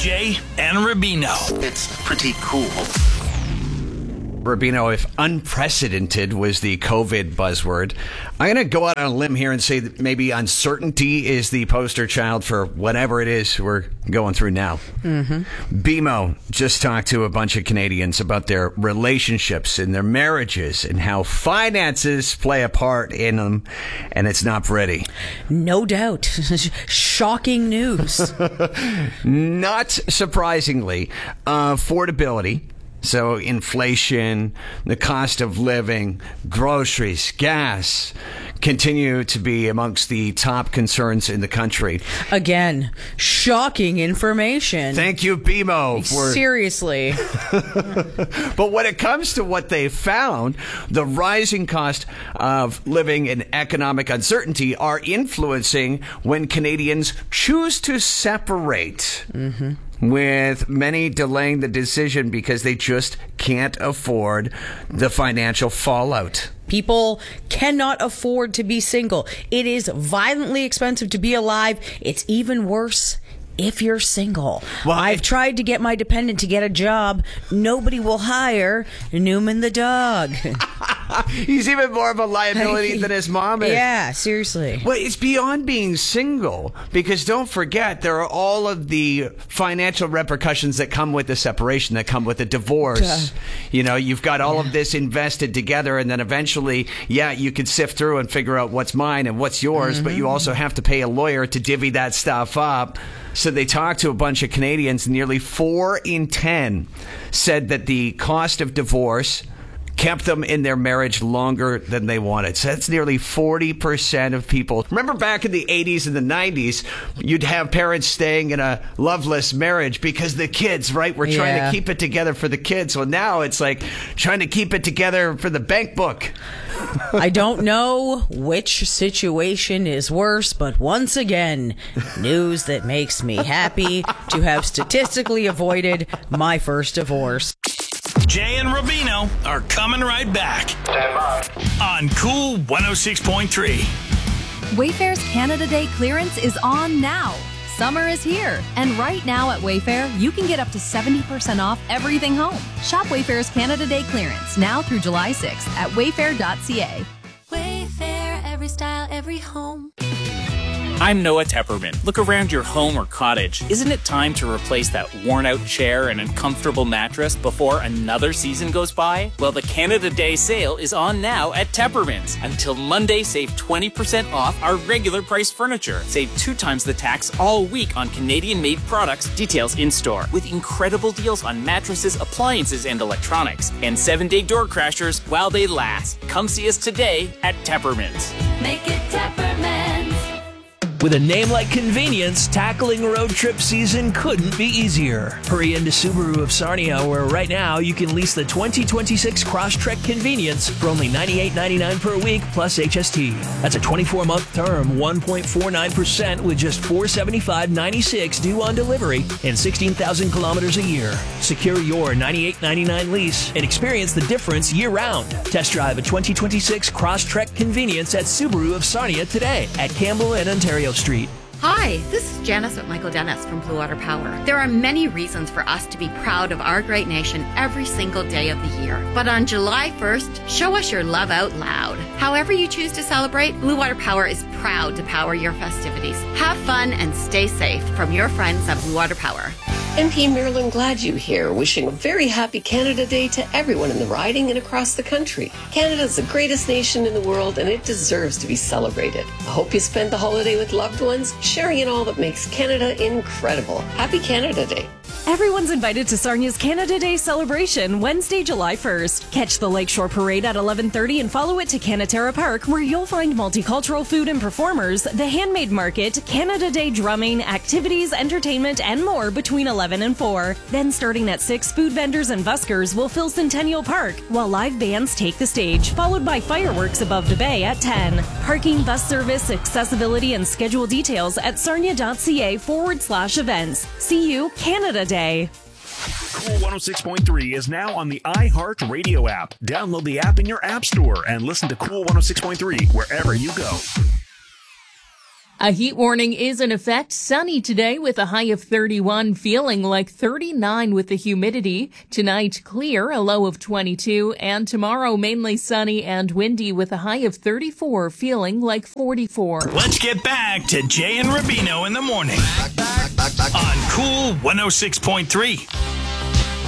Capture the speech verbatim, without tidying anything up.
Jay and Rubino. It's pretty cool. Rubino, if unprecedented was the COVID buzzword, I'm going to go out on a limb here and say that maybe uncertainty is the poster child for whatever it is we're going through now. Mm-hmm. B M O just talked to a bunch of Canadians about their relationships and their marriages and how finances play a part in them, and it's not pretty. No doubt. Shocking news. Not surprisingly, uh, affordability. So inflation, the cost of living, groceries, gas continue to be amongst the top concerns in the country. Again, shocking information. Thank you, B M O. For... Seriously. But when it comes to what they found, the rising cost of living and economic uncertainty are influencing when Canadians choose to separate. Mm-hmm. With many delaying the decision because they just can't afford the financial fallout. People cannot afford to be single. It is violently expensive to be alive. It's even worse if you're single. Well, I've tried to get my dependent to get a job. Nobody will hire Newman the dog. He's even more of a liability than his mom is. Yeah, seriously. Well, it's beyond being single, because don't forget, there are all of the financial repercussions that come with the separation, that come with the divorce. Duh. You know, you've got all yeah. of this invested together, and then eventually, yeah, you can sift through and figure out what's mine and what's yours, mm-hmm. but you also have to pay a lawyer to divvy that stuff up. So they talked to a bunch of Canadians. Nearly four in ten said that the cost of divorce kept them in their marriage longer than they wanted. So that's nearly forty percent of people. Remember back in the eighties and the nineties, you'd have parents staying in a loveless marriage because the kids, right, were trying yeah. to keep it together for the kids. Well, now it's like trying to keep it together for the bank book. I don't know which situation is worse, but once again, news that makes me happy to have statistically avoided my first divorce. Jay and Rubino are coming right back. Stand by. On Cool one oh six point three. Wayfair's Canada Day clearance is on now. Summer is here, and right now at Wayfair, you can get up to seventy percent off everything home. Shop Wayfair's Canada Day clearance now through July sixth at wayfair dot c a. Wayfair, every style, every home. I'm Noah Tepperman. Look around your home or cottage. Isn't it time to replace that worn-out chair and uncomfortable mattress before another season goes by? Well, the Canada Day sale is on now at Tepperman's. Until Monday, save twenty percent off our regular price furniture. Save two times the tax all week on Canadian-made products. Details in-store. With incredible deals on mattresses, appliances, and electronics. And seven-day door crashers while they last. Come see us today at Tepperman's. Make it Tepperman's. With a name like Convenience, tackling road trip season couldn't be easier. Hurry into Subaru of Sarnia, where right now you can lease the twenty twenty-six Crosstrek Convenience for only ninety-eight ninety-nine per week plus H S T. That's a twenty-four month term, one point four nine percent with just four hundred seventy-five dollars and ninety-six cents due on delivery and sixteen thousand kilometers a year. Secure your ninety-eight ninety-nine lease and experience the difference year-round. Test drive a twenty twenty-six Crosstrek Convenience at Subaru of Sarnia today at Campbell and Ontario Street. Hi, this is Janice with Michael Dennis from Blue Water Power. There are many reasons for us to be proud of our great nation every single day of the year. But on July first, show us your love out loud. However you choose to celebrate, Blue Water Power is proud to power your festivities. Have fun and stay safe from your friends at Blue Water Power. M P Marilyn Gladue here, wishing a very happy Canada Day to everyone in the riding and across the country. Canada is the greatest nation in the world, and it deserves to be celebrated. I hope you spend the holiday with loved ones, sharing in all that makes Canada incredible. Happy Canada Day. Everyone's invited to Sarnia's Canada Day celebration Wednesday, July first. Catch the Lakeshore Parade at eleven thirty and follow it to Canaterra Park, where you'll find multicultural food and performers, the handmade market, Canada Day drumming, activities, entertainment, and more between eleven and four. Then starting at six, food vendors and buskers will fill Centennial Park, while live bands take the stage, followed by fireworks above the bay at ten. Parking, bus service, accessibility, and schedule details at sarnia.ca forward slash events. See you Canada Day. Cool one oh six point three is now on the iHeartRadio app. Download the app in your app store and listen to Cool one oh six point three wherever you go. A heat warning is in effect. Sunny today with a high of thirty-one, feeling like thirty-nine with the humidity. Tonight, clear, a low of twenty-two. And tomorrow, mainly sunny and windy with a high of thirty-four, feeling like forty-four. Let's get back to Jay and Rubino in the morning on Cool one oh six point three.